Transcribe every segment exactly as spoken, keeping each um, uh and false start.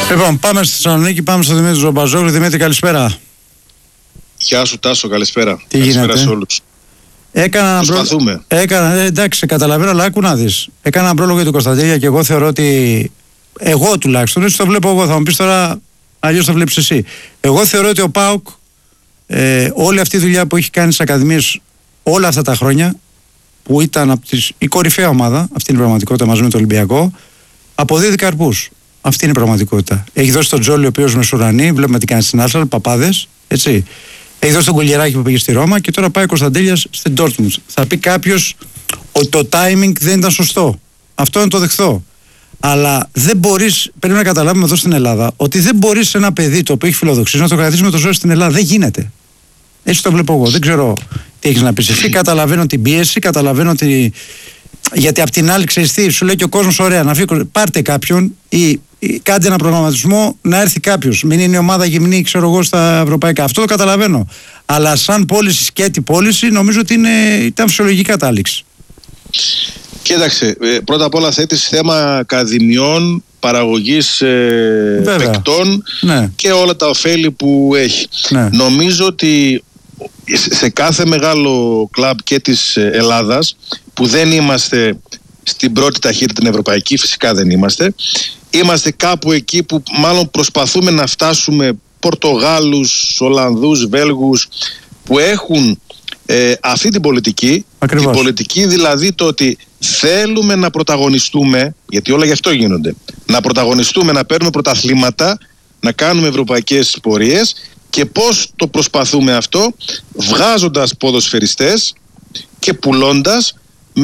Λοιπόν, πάμε στη Θεσσαλονίκη, πάμε στο Δημήτρη Ζωμπαζόγλου. Δημήτρη, καλησπέρα. Γεια σου Τάσο, καλησπέρα. Τι καλησπέρα γίνεται? σε όλους. Έκανα Προσπαθούμε. Προ... Έκανα, ε, εντάξει, καταλαβαίνω, αλλά άκου να δεις. Έκανα ένα πρόλογο για τον Κωνσταντέλια και εγώ θεωρώ ότι. Εγώ τουλάχιστον, έτσι το βλέπω εγώ. Θα μου πεις τώρα, αλλιώς το βλέπεις εσύ. Εγώ θεωρώ ότι ο ΠΑΟΚ, ε, όλη αυτή η δουλειά που έχει κάνει στις ακαδημίες όλα αυτά τα χρόνια, που ήταν από τις, η κορυφαία ομάδα, αυτή είναι η πραγματικότητα μαζί με τον Ολυμπιακό, αποδίδει καρπούς. Αυτή είναι η πραγματικότητα. Έχει δώσει τον Τζόλι, ο οποίος μεσουρανεί, βλέπουμε τι κάνει στην Άρσεναλ, παπάδες, έτσι. Έχει δώσει τον Κολιεράκη που πήγε στη Ρώμα και τώρα πάει ο Κωνσταντέλιας στην Ντόρτμουντ. Θα πει κάποιος ότι το timing δεν ήταν σωστό. Αυτό να το δεχθώ. Αλλά δεν μπορείς, πρέπει να καταλάβουμε εδώ στην Ελλάδα, ότι δεν μπορείς ένα παιδί το οποίο έχει φιλοδοξίες να το κρατήσει με το ζώο στην Ελλάδα. Δεν γίνεται. Έτσι το βλέπω εγώ. Δεν ξέρω τι έχεις να πεις εσύ. Καταλαβαίνω την πίεση, καταλαβαίνω ότι. Γιατί απ' την άλλη, ξέρεις τι, σου λέει και ο κόσμος, ωραία, να φύγει, πάρτε κάποιον ή, ή κάντε ένα προγραμματισμό να έρθει κάποιος. Μην είναι η ομάδα γυμνή, ξέρω εγώ, στα ευρωπαϊκά. Αυτό το καταλαβαίνω. Αλλά σαν πώληση, σκέτη πώληση, νομίζω ότι είναι, ήταν φυσιολογική κατάληξη. Κοίταξε, πρώτα απ' όλα θέτεις θέμα ακαδημιών, παραγωγής ε, παικτών, ναι, και όλα τα ωφέλη που έχει. Ναι. Νομίζω ότι σε κάθε μεγάλο κλαμπ και της Ελλάδας, που δεν είμαστε στην πρώτη ταχύτητα την ευρωπαϊκή, φυσικά δεν είμαστε, είμαστε κάπου εκεί που μάλλον προσπαθούμε να φτάσουμε Πορτογάλους, Ολλανδούς, Βέλγους που έχουν ε, αυτή την πολιτική. Ακριβώς. Την πολιτική δηλαδή το ότι θέλουμε να πρωταγωνιστούμε, γιατί όλα γι' αυτό γίνονται, να πρωταγωνιστούμε, να παίρνουμε πρωταθλήματα, να κάνουμε ευρωπαϊκές πορείες. Και πώς το προσπαθούμε αυτό? Βγάζοντας ποδοσφαιριστές και πουλώντας,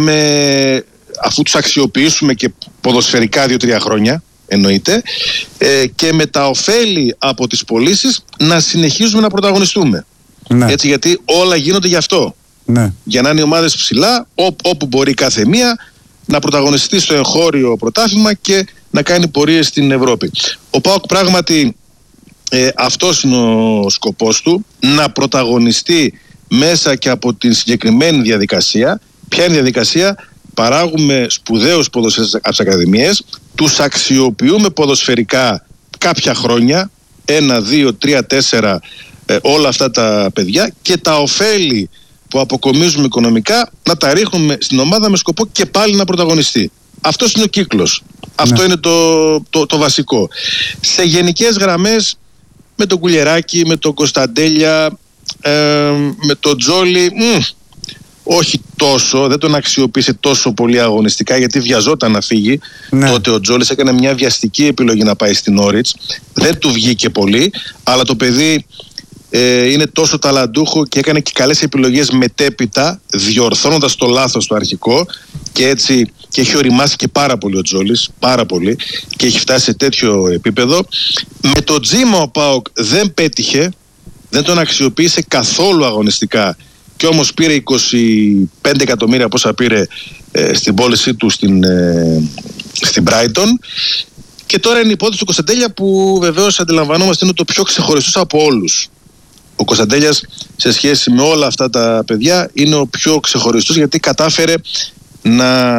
με, αφού τους αξιοποιήσουμε και ποδοσφαιρικά δύο-τρία χρόνια, εννοείται, ε, και με τα ωφέλη από τις πωλήσεις να συνεχίζουμε να πρωταγωνιστούμε. Ναι. Έτσι, γιατί όλα γίνονται γι' αυτό. Ναι. Για να είναι οι ομάδες ψηλά, ό, όπου μπορεί κάθε μία να πρωταγωνιστεί στο εγχώριο πρωτάθλημα και να κάνει πορείες στην Ευρώπη. Ο ΠΑΟΚ πράγματι, Ε, αυτός είναι ο σκοπός του, να πρωταγωνιστεί μέσα και από την συγκεκριμένη διαδικασία. Ποια είναι η διαδικασία? Παράγουμε σπουδαίους ποδοσφαιριστές από τις ακαδημίες, τους αξιοποιούμε ποδοσφαιρικά κάποια χρόνια, ένα, δύο, τρία, τέσσερα, ε, όλα αυτά τα παιδιά, και τα ωφέλη που αποκομίζουμε οικονομικά να τα ρίχνουμε στην ομάδα με σκοπό και πάλι να πρωταγωνιστεί. Αυτός είναι ο κύκλος. Ναι. Αυτό είναι το, το, το βασικό. Σε γενικές γραμμές, με τον Κουλιεράκη, με τον Κωνσταντέλια, ε, με τον Τζόλι, μ, όχι τόσο, δεν τον αξιοποίησε τόσο πολύ αγωνιστικά, γιατί βιαζόταν να φύγει. Ναι. Τότε ο Τζόλις έκανε μια βιαστική επιλογή να πάει στην Όριτς, δεν του βγήκε πολύ, αλλά το παιδί ε, είναι τόσο ταλαντούχο και έκανε και καλές επιλογές μετέπειτα, διορθώνοντας το λάθος το αρχικό, και έτσι και έχει οριμάσει και πάρα πολύ ο Τζόλις, πάρα πολύ, και έχει φτάσει σε τέτοιο επίπεδο. Με το Τζίμα ο ΠΑΟΚ δεν πέτυχε, δεν τον αξιοποίησε καθόλου αγωνιστικά, και όμως πήρε είκοσι πέντε εκατομμύρια πόσα πήρε ε, στην πώλησή του στην, ε, στην Brighton. Και τώρα είναι η υπόθεση του Κωνσταντέλια, που βεβαίως αντιλαμβανόμαστε είναι το πιο ξεχωριστός από όλους. Ο Κωνσταντέλιας σε σχέση με όλα αυτά τα παιδιά είναι ο πιο ξεχωριστός, γιατί κατάφερε να,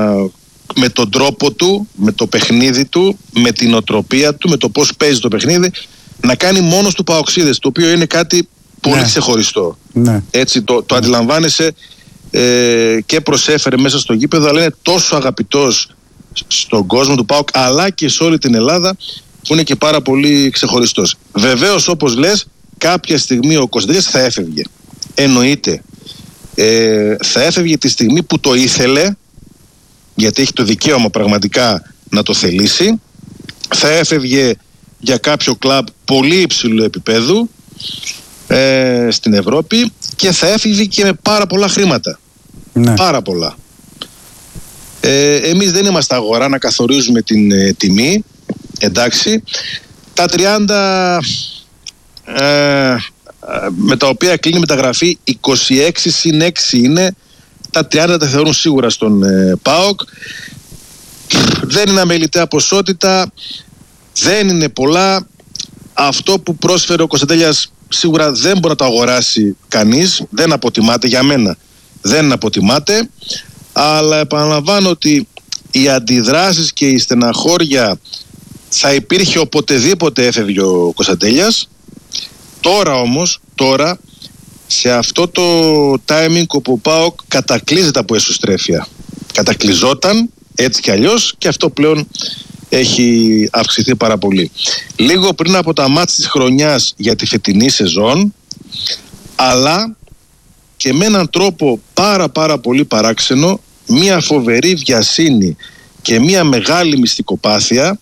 με τον τρόπο του, με το παιχνίδι του, με την οτροπία του, με το πώς παίζει το παιχνίδι, να κάνει μόνος του παοξίδες, το οποίο είναι κάτι πολύ, ναι, ξεχωριστό. Ναι. Έτσι το, το αντιλαμβάνεσαι, ε, και προσέφερε μέσα στο γήπεδο, αλλά είναι τόσο αγαπητός στον κόσμο του ΠΑΟΚ, αλλά και σε όλη την Ελλάδα, που είναι και πάρα πολύ ξεχωριστός. Βεβαίως, όπως λες, κάποια στιγμή ο Κωνσταντέλιας θα έφευγε. Εννοείται. Ε, θα έφευγε τη στιγμή που το ήθελε, γιατί έχει το δικαίωμα πραγματικά να το θελήσει. Θα έφευγε για κάποιο κλαμπ πολύ υψηλού επίπεδου ε, στην Ευρώπη, και θα έφευγε και με πάρα πολλά χρήματα. Ναι. Πάρα πολλά. Ε, εμείς δεν είμαστε αγορά να καθορίζουμε την ε, τιμή, εντάξει. Τα τριάντα ε, με τα οποία κλείνει μεταγραφή, είκοσι έξι συν έξι είναι, τα τριάντα τα θεωρούν σίγουρα στον ε, ΠΑΟΚ. Δεν είναι αμεληταία ποσότητα, δεν είναι πολλά. Αυτό που πρόσφερε ο Κωνσταντέλιας σίγουρα δεν μπορεί να το αγοράσει κανείς, δεν αποτιμάται, για μένα δεν αποτιμάται, αλλά επαναλαμβάνω ότι οι αντιδράσεις και η στεναχώρια θα υπήρχε οποτεδήποτε έφευγε ο Κωνσταντέλιας. Τώρα όμως, τώρα σε αυτό το timing όπου ο ΠΑΟΚ κατακλείζεται από εσωστρέφεια, κατακλειζόταν έτσι κι αλλιώς, και αυτό πλέον έχει αυξηθεί πάρα πολύ. Λίγο πριν από τα μάτς της χρονιάς για τη φετινή σεζόν, αλλά και με έναν τρόπο πάρα πάρα πολύ παράξενο, μια φοβερή βιασύνη και μια μεγάλη μυστικοπάθεια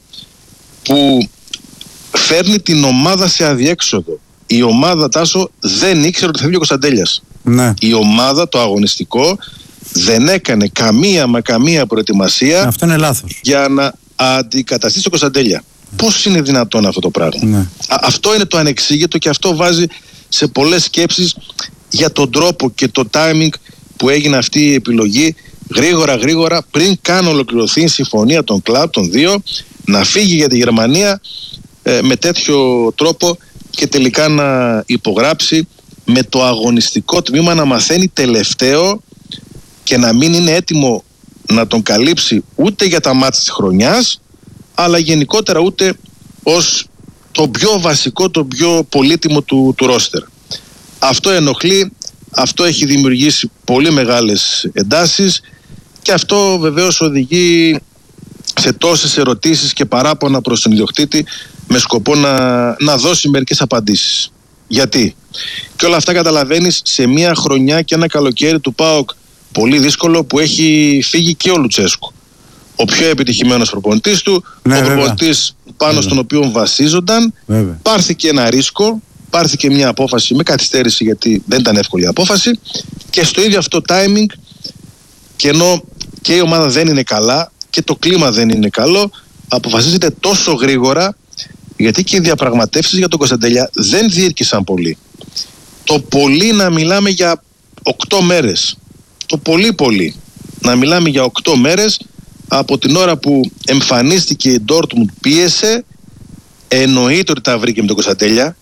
που φέρνει την ομάδα σε αδιέξοδο. Η ομάδα, Τάσο, δεν ήξερε ότι θα βγει ο Κωνσταντέλιας. Ναι. Η ομάδα, το αγωνιστικό, δεν έκανε καμία μα καμία προετοιμασία. Αυτό είναι λάθος. Για να αντικαταστήσει τον Κωνσταντέλια. Πώς είναι δυνατόν αυτό το πράγμα? Ναι. Α, αυτό είναι το ανεξήγητο, και αυτό βάζει σε πολλές σκέψεις για τον τρόπο και το timing που έγινε αυτή η επιλογή, γρήγορα γρήγορα πριν καν ολοκληρωθεί η συμφωνία των κλαμπ των δύο, να φύγει για τη Γερμανία ε, με τέτοιο τρόπο και τελικά να υπογράψει, με το αγωνιστικό τμήμα να μαθαίνει τελευταίο και να μην είναι έτοιμο να τον καλύψει ούτε για τα μάτς της χρονιάς, αλλά γενικότερα ούτε ως το πιο βασικό, το πιο πολύτιμο του, του ρόστερ. Αυτό ενοχλεί, αυτό έχει δημιουργήσει πολύ μεγάλες εντάσεις, και αυτό βεβαίως οδηγεί σε τόσες ερωτήσεις και παράπονα προς τον ιδιοκτήτη, με σκοπό να, να δώσει μερικές απαντήσεις. Γιατί? Και όλα αυτά καταλαβαίνεις σε μια χρονιά και ένα καλοκαίρι του ΠΑΟΚ πολύ δύσκολο, που έχει φύγει και ο Λουτσέσκου, ο πιο επιτυχημένος προπονητής του, ναι, ο προπονητής πάνω βέβαια. στον οποίο βασίζονταν. Βέβαια. Πάρθηκε ένα ρίσκο, πάρθηκε μια απόφαση με καθυστέρηση, γιατί δεν ήταν εύκολη η απόφαση, και στο ίδιο αυτό timing, και ενώ και η ομάδα δεν είναι καλά και το κλίμα δεν είναι καλό, αποφασίζεται τόσο γρήγορα, γιατί και οι διαπραγματεύσεις για τον Κωνσταντέλια δεν διήρκησαν πολύ. Το πολύ να μιλάμε για οκτώ μέρες. Το πολύ πολύ να μιλάμε για οκτώ μέρες από την ώρα που εμφανίστηκε η Ντόρτμουντ, πίεσε, εννοείται ότι τα βρήκε με τον Κωνσταντέλια,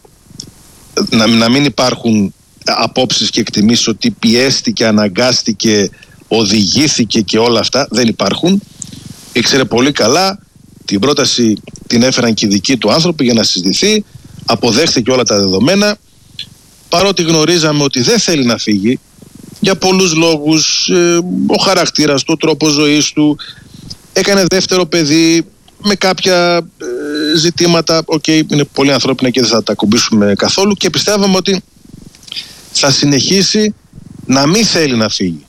να, να μην υπάρχουν απόψεις και εκτιμήσεις ότι πιέστηκε, αναγκάστηκε, οδηγήθηκε και όλα αυτά, δεν υπάρχουν. Ήξερε πολύ καλά, την πρόταση την έφεραν και οι δικοί του άνθρωποι για να συζητηθεί, αποδέχθηκε όλα τα δεδομένα, παρότι γνωρίζαμε ότι δεν θέλει να φύγει για πολλούς λόγους, ε, ο χαρακτήρας του, ο τρόπος ζωής του, έκανε δεύτερο παιδί με κάποια ε, ζητήματα, οκ, okay, είναι πολύ ανθρώπινα και δεν θα τα ακουμπήσουμε καθόλου, και πιστεύαμε ότι θα συνεχίσει να μην θέλει να φύγει.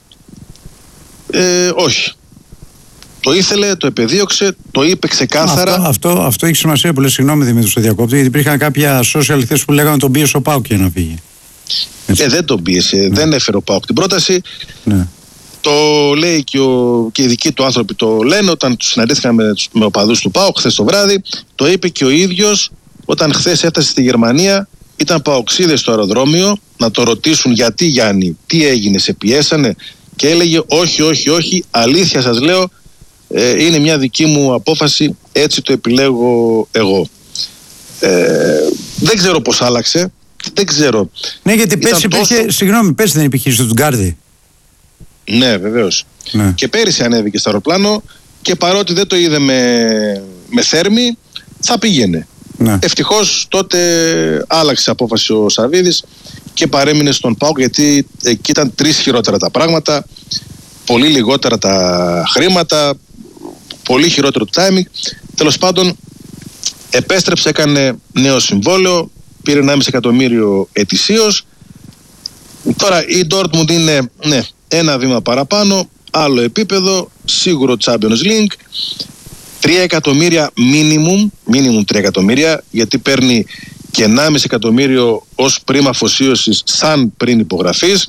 Ε, όχι. Το ήθελε, το επεδίωξε, το είπε ξεκάθαρα. Αυτό, αυτό, αυτό έχει σημασία που λέει, συγγνώμη Δημήτρη στο διακόπτη, γιατί υπήρχαν κάποια social θέσεις που λέγανε τον πίεσε ο ΠΑΟΚ για να φύγει. Ε, δεν τον πίεσε, ναι. δεν έφερε ο ΠΑΟΚ την πρόταση. Ναι. Το λέει και, ο, και οι δικοί του άνθρωποι το λένε όταν τους συναντήθηκαν με, με οπαδούς του ΠΑΟΚ χθες το βράδυ. Το είπε και ο ίδιος όταν χθες έφτασε στη Γερμανία. Ήταν παοξίδες στο αεροδρόμιο να το ρωτήσουν γιατί, Γιάννη, τι έγινε, σε πιέσανε, και έλεγε όχι, όχι, όχι, αλήθεια σας λέω, ε, είναι μια δική μου απόφαση, έτσι το επιλέγω εγώ. Ε, δεν ξέρω πώς άλλαξε, δεν ξέρω. Ναι, γιατί πέρσι τόσο... υπήρχε, συγγνώμη, πέρσι δεν υπήρχε στο Τουγκάρδι. Ναι, βεβαίως. Ναι. Και πέρυσι ανέβηκε στο αεροπλάνο, και παρότι δεν το είδε με, με θέρμη, θα πήγαινε. Ναι. Ευτυχώς τότε άλλαξε απόφαση ο Σαββίδης και παρέμεινε στον ΠΑΟΚ, γιατί εκεί ήταν τρεις χειρότερα τα πράγματα, πολύ λιγότερα τα χρήματα, πολύ χειρότερο το timing. Τέλος πάντων επέστρεψε, έκανε νέο συμβόλαιο, πήρε ενάμιση εκατομμύριο ετησίως. Τώρα η Dortmund είναι, ναι, ένα βήμα παραπάνω, άλλο επίπεδο, σίγουρο Champions League, τρία εκατομμύρια minimum, minimum τρία εκατομμύρια, γιατί παίρνει και ενάμιση εκατομμύριο ως πρίμα αφοσίωσης σαν πριν υπογραφής,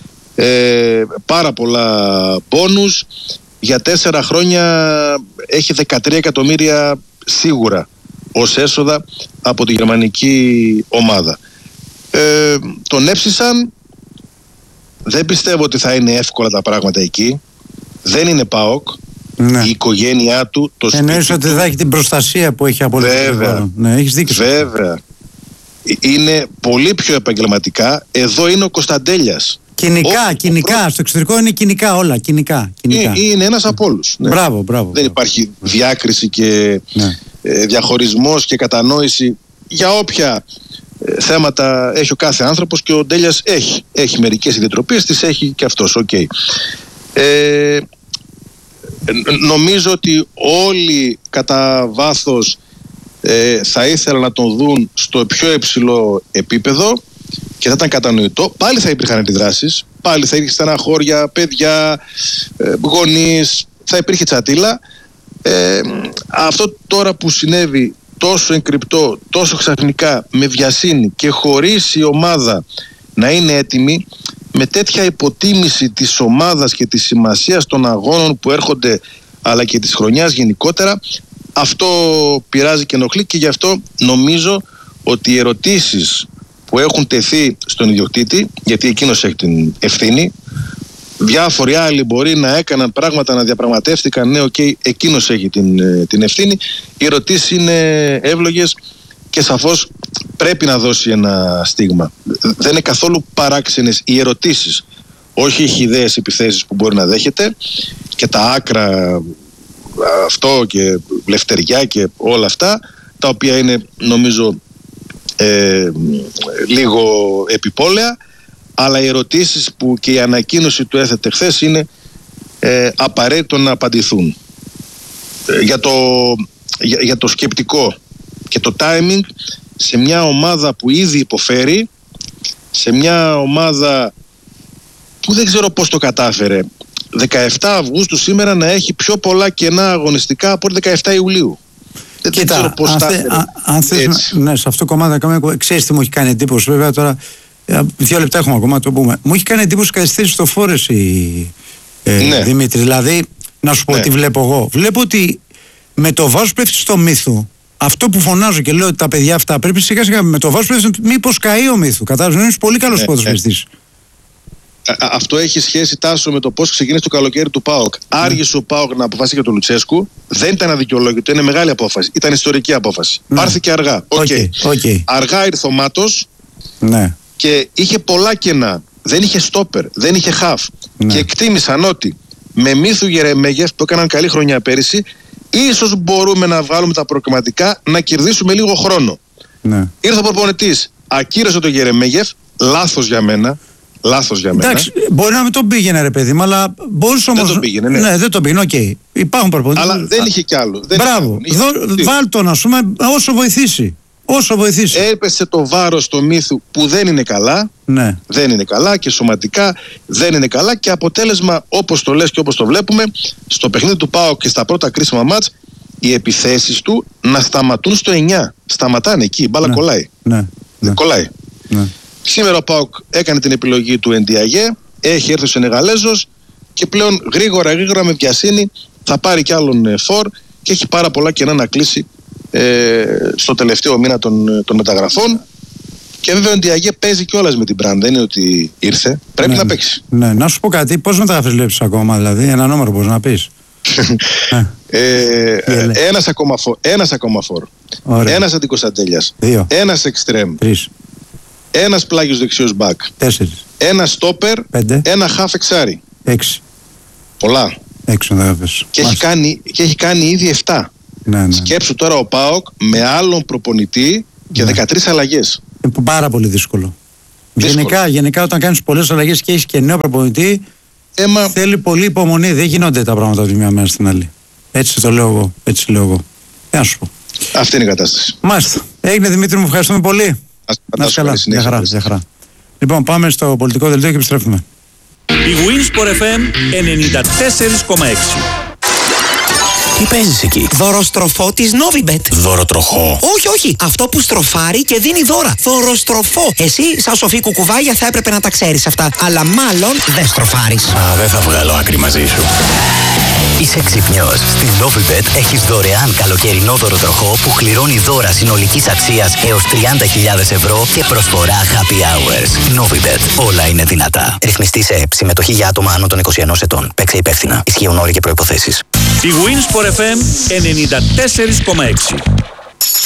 ε, πάρα πολλά μπόνους, για τέσσερα χρόνια έχει δεκατρία εκατομμύρια σίγουρα ως έσοδα από τη γερμανική ομάδα. Ε, τον έψησαν, δεν πιστεύω ότι θα είναι εύκολα τα πράγματα εκεί, δεν είναι ΠΑΟΚ. Ναι. Η οικογένειά του, το σπίτι. Εννοείς ότι θα έχει την προστασία που έχει απολύτως. Βέβαια. Ναι, έχεις δίκιο. Βέβαια. Είναι πολύ πιο επαγγελματικά. Εδώ είναι ο Κωνσταντέλιας. Κοινικά, ο, κοινικά. Ο προ... Στο εξωτερικό είναι κοινικά όλα. Κοινικά. κοινικά. Είναι, είναι ένας από όλους. Ναι. Μπράβο, μπράβο. Δεν υπάρχει διάκριση και ναι. ε, διαχωρισμός και κατανόηση για όποια ε, θέματα έχει ο κάθε άνθρωπος, και ο Ντέλιας έχει, έχει μερικές ιδιοτροπίες, τις έχει και αυτός, οκ. Okay. Ε, νομίζω ότι όλοι κατά βάθος ε, θα ήθελαν να τον δουν στο πιο υψηλό επίπεδο και θα ήταν κατανοητό. Πάλι θα υπήρχαν αντιδράσεις, πάλι θα υπήρχε στεναχώρια, παιδιά, ε, γονείς, θα υπήρχε τσατήλα. Ε, αυτό τώρα που συνέβη τόσο εγκρυπτό, τόσο ξαφνικά, με βιασύνη και χωρίς η ομάδα να είναι έτοιμη, με τέτοια υποτίμηση της ομάδας και της σημασίας των αγώνων που έρχονται, αλλά και της χρονιάς γενικότερα, αυτό πειράζει και ενοχλεί, και γι' αυτό νομίζω ότι οι ερωτήσεις που έχουν τεθεί στον ιδιοκτήτη, γιατί εκείνος έχει την ευθύνη, διάφοροι άλλοι μπορεί να έκαναν πράγματα, να διαπραγματεύτηκαν, ναι, οκ, okay, εκείνος έχει την, την ευθύνη. Οι ερωτήσεις είναι εύλογες και σαφώς πρέπει να δώσει ένα στίγμα. Δεν είναι καθόλου παράξενες οι ερωτήσεις, όχι οι χυδαίες επιθέσεις που μπορεί να δέχεται και τα άκρα, αυτό και λευτεριά και όλα αυτά, τα οποία είναι νομίζω ε, λίγο επιπόλαια, αλλά οι ερωτήσεις που και η ανακοίνωση του έθετε χθες είναι ε, απαραίτητο να απαντηθούν. Ε, για, το, για, για το σκεπτικό και το timing σε μια ομάδα που ήδη υποφέρει, σε μια ομάδα που δεν ξέρω πώς το κατάφερε δεκαεφτά Αυγούστου σήμερα να έχει πιο πολλά κενά αγωνιστικά από το δεκαεφτά Ιουλίου. Δεν Κοίτα, ξέρω πώς τα έφερε. Αν θες, ναι, σε αυτό το κομμάτι, ξέρεις τι μου έχει κάνει εντύπωση, βέβαια τώρα δύο λεπτά έχουμε ακόμα, το πούμε. Μου έχει κάνει εντύπωση καθυστέρηση στο Φόρεση, ε, ναι. Δημήτρη. Δηλαδή, να σου πω, ναι, τι βλέπω εγώ. Βλέπω ότι με το βάρος πέφτει στο μύθο. Αυτό που φωνάζω και λέω ότι τα παιδιά αυτά πρέπει σιγά σιγά με το βάρος πέφτει, μήπως καεί ο μύθο. Κατάλαβες, είναι πολύ καλός ναι, ποδοσφαιριστής. Ναι. Αυτό έχει σχέση, Τάσο, με το πώς ξεκίνησε το καλοκαίρι του ΠΑΟΚ. Mm. Άργησε ο ΠΑΟΚ να αποφασίσει για τον Λουτσέσκου. Δεν ήταν αδικαιολόγητο, είναι μεγάλη απόφαση. Ήταν ιστορική απόφαση. Mm. Πάρθηκε αργά. Okay. Okay. Okay. Αργά ήρθε ο Μάτος. Ναι. Και είχε πολλά κενά. Δεν είχε στόπερ, δεν είχε χαφ. Ναι. Και εκτίμησαν ότι με Μύθου Γερεμέγεφ που έκαναν καλή χρονιά πέρυσι, ίσως μπορούμε να βγάλουμε τα προκριματικά, να κερδίσουμε λίγο χρόνο. Ναι. Ήρθε ο προπονητής, ακύρωσε τον Γερεμέγεφ, λάθος για μένα. Λάθος για μένα. Εντάξει, μπορεί να μην τον πήγαινε, ρε παιδί μου, αλλά μπορούσε όμως. Δεν τον πήγαινε, ναι. Ναι, δεν τον πήγαινε, οκ. Okay. Υπάρχουν προπονητές. Αλλά δεν είχε κι άλλο. Δεν Μπράβο. Βάλ' τον, ας πούμε, όσο βοηθήσει. Όσο βοηθήσει. Έπεσε το βάρος στο Μύθου που δεν είναι καλά. Ναι. Δεν είναι καλά και σωματικά δεν είναι καλά. Και αποτέλεσμα, όπως το λες και όπως το βλέπουμε, στο παιχνίδι του ΠΑΟΚ και στα πρώτα κρίσιμα μάτς, οι επιθέσεις του να σταματούν στο εννιά. Σταματάνε εκεί, η μπάλα ναι. κολλάει. Ναι. Δεν κολλάει. Ναι. Σήμερα ο ΠΑΟΚ έκανε την επιλογή του Εντιαγέ, έχει έρθει ο Σενεγαλέζος και πλέον γρήγορα γρήγορα με βιασύνη θα πάρει κι άλλον φορ και έχει πάρα πολλά κενά να κλείσει ε, στο τελευταίο μήνα των, των μεταγραφών. Και βέβαια ο Εντιαγέ παίζει κιόλας με την Μπραντ, δεν είναι ότι ήρθε, πρέπει ναι, να παίξει. Ναι, να σου πω κάτι, πώς μεταγραφές βλέπεις ακόμα, δηλαδή, ένα νούμερο πώς να πεις. ε, ένας ακόμα φορ, ένας ακόμα φορ, ένας Αντικοσταντέλιας, ένας εξτρέμ, ένας πλάγιος δεξιός μπακ, τέσσερις, ένα στόπερ, πέντε, ένα χαφ εξάρι, έξι. Πολλά. Έξι μεταγραφές. Και, έχει κάνει, και έχει κάνει ήδη εφτά. Ναι, ναι. Σκέψου τώρα ο ΠΑΟΚ με άλλον προπονητή και ναι. δεκατρείς αλλαγές. Είναι πάρα πολύ δύσκολο. δύσκολο. Γενικά, γενικά όταν κάνεις πολλές αλλαγές και έχεις και νέο προπονητή, Έμα... θέλει πολύ υπομονή. Δεν γίνονται τα πράγματα από τη μια μέρα στην άλλη. Έτσι το λέω εγώ. Έτσι λέω εγώ. Τι να σου πω. Αυτή είναι η κατάσταση. Μάλιστα. Έγινε, Δημήτρη μου, ευχαριστούμε πολύ. Ας να είσαι καλά. Για χαρά, για χαρά. Λοιπόν, πάμε στο πολιτικό δελτίο και επιστρέφουμε. Η Winsport εφ εμ ενενήντα τέσσερα κόμμα έξι. Τι παίζεις εκεί? Δωροστροφό της Novibet. Δωροτροχό? Όχι, όχι. Αυτό που στροφάρει και δίνει δώρα. Δωροστροφό. Εσύ, σαν σοφή κουκουβάγια, θα έπρεπε να τα ξέρεις αυτά. Αλλά μάλλον δεν στροφάρεις. Α, δεν θα βγάλω άκρη μαζί σου. Είσαι ξυπνιός. Στη Novibet έχεις δωρεάν καλοκαιρινό δωροτροχό που κληρώνει δώρα συνολικής αξίας έως τριάντα χιλιάδες ευρώ και προσφορά happy hours. Novibet. Όλα είναι δυνατά. Ρυθμιστή σε ΕΠ. Συμμετοχή για άτομα άνω των είκοσι ενός ετών. Παίξε υπεύθυνα. Ισχύουν όροι και προϋποθέσεις. Η Winsport εφ εμ ενενήντα τέσσερα κόμμα έξι.